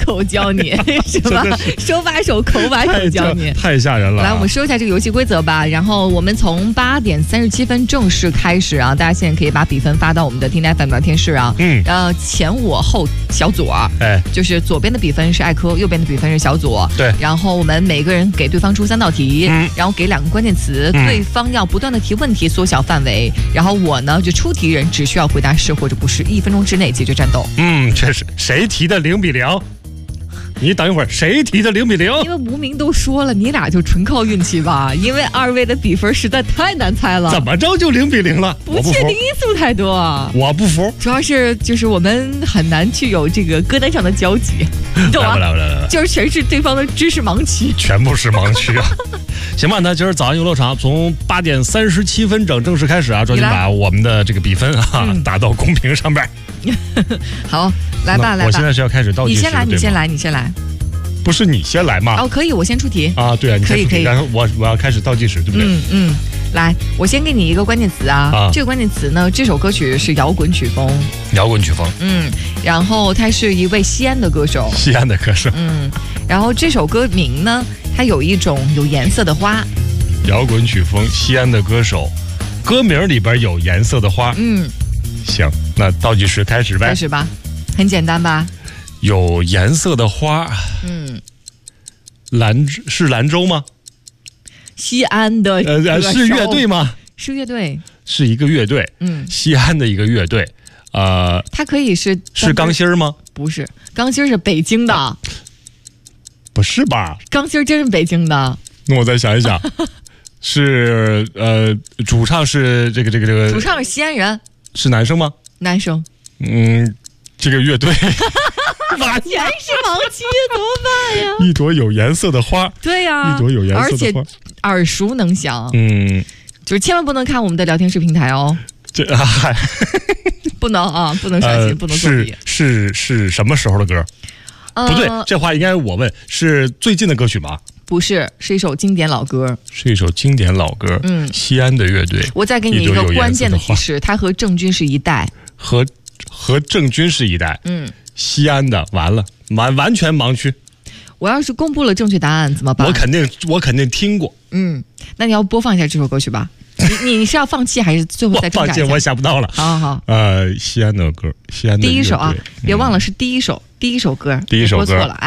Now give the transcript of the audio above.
口教你，是吧？手把手，口把手教你， 太吓人了。 来，我们说一下这个游戏规则吧。然后我们从8点37分正式开始啊，大家现在可以把比分发到我们的听台FM聊天室啊。前我后小左，就是左边的比分是艾科，右边的比分是小左。 对。 然后我们每个人给对方出3道题，然后给2个关键词，对方要不断的提问题，缩小范围。然后我呢，就出题人只需要回答是或者不是，1分钟之内解决战斗。 这是谁提的0比0？你等一会儿，谁提的0比0？ 因为无名都说了，你俩就纯靠运气吧，因为2位的比分实在太难猜了。 怎么着就0比0了？ 不确定因素太多， 我不服。 主要是就是我们很难去有这个歌单上的交集，你懂吗？ 来， 就是全是对方的知识盲区， 全部是盲区啊。行吧，那今儿早安游乐场从8点37分整正式开始啊，抓紧把我们的这个比分打到公屏上边。 好，来吧。 我现在是要开始倒计时， 你先来。 不是你先来吗？ 哦，可以，我先出题啊。对啊，你先出题， 可以。 然后我要开始倒计时，对不对？ 来，我先给你一个关键词啊。这个关键词呢，这首歌曲是摇滚曲风。然后他是一位西安的歌手。然后这首歌名呢，它有一种有颜色的花。 摇滚曲风，西安的歌手，歌名里边有颜色的花。行，那倒计时开始呗。 开始吧，很简单吧？ 有颜色的花。是兰州吗？ 西安的是乐队吗？ 是乐队， 是一个乐队。西安的一个乐队。 它可以是钢芯吗？ 不是，钢芯是北京的。 不是吧？ 钢芯真是北京的。 那我再想一想，是主唱是这个主唱是西安人。 是男生吗？ 男生。 这个乐队全是盲区，怎么办呀？ 一朵有颜色的花。 对呀， 一朵有颜色的花， 而且耳熟能详。就是千万不能看我们的聊天室平台哦。不能啊，不能伤心，不能作弊。 是什么时候的歌？不对，这话应该我问，是最近的歌曲吗？ 不是，是一首经典老歌。西安的乐队。我再给你一个关键的提示，它和郑钧是一代。 和郑钧是一代。西安的，完全盲区。 我要是公布了正确答案怎么办？ 我肯定听过。 那你要播放一下这首歌曲吧。你是要放弃还是最后再挣扎一下？ 放弃，我想不到了。 好。 西安的歌，西安的第一首啊，别忘了是第一首歌，别播错了。